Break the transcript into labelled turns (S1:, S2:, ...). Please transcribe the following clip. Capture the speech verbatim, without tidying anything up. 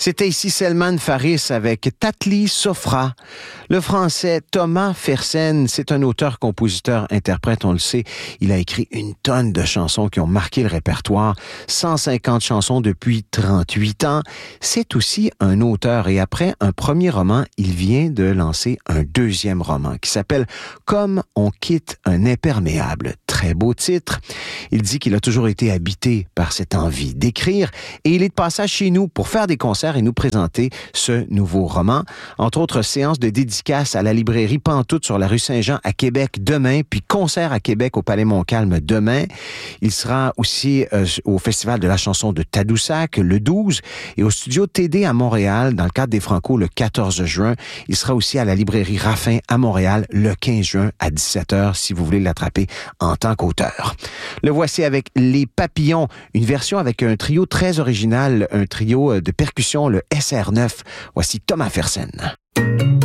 S1: C'était ici Selman Faris avec Tatli Sofra. Le français Thomas Fersen, c'est un auteur, compositeur, interprète, on le sait. Il a écrit une tonne de chansons qui ont marqué le répertoire, cent cinquante chansons depuis trente-huit ans. C'est aussi un auteur et après un premier roman, il vient de lancer un deuxième roman qui s'appelle « Comme on quitte un imperméable ». Très beau titre. Il dit qu'il a toujours été habité par cette envie d'écrire et il est de passage chez nous pour faire des concerts et nous présenter ce nouveau roman. Entre autres, séance de dédicace à la librairie Pantoute sur la rue Saint-Jean à Québec demain, puis concert à Québec au Palais Montcalm demain. Il sera aussi euh, au Festival de la chanson de Tadoussac le douze et au studio T D à Montréal dans le cadre des Franco le quatorze juin. Il sera aussi à la librairie Raffin à Montréal le quinze juin à dix-sept heures si vous voulez l'attraper en tant qu'auteur. Le voici avec Les Papillons, une version avec un trio très original, un trio de percussion, le S R neuf. Voici Thomas Fersen.